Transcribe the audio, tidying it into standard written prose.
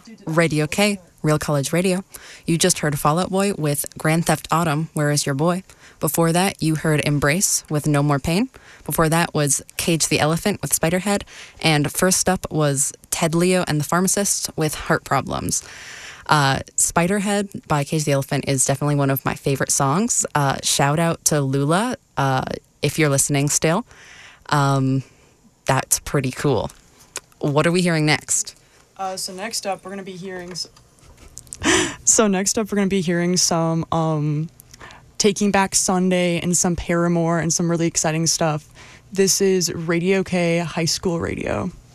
Radio K, Real College Radio. You just heard Fall Out Boy with Grand Theft Autumn, Where Is Your Boy? Before that, you heard Embrace with No More Pain. Before that was Cage the Elephant with Spiderhead. And first up was Ted Leo and the Pharmacist with Heart Problems. Spiderhead by Cage the Elephant is definitely one of my favorite songs. Shout out to Lula, if you're listening still. That's pretty cool. What are we hearing next? So next up, we're going to be hearing some Taking Back Sunday and some Paramore and some really exciting stuff. This is Radio K High School Radio.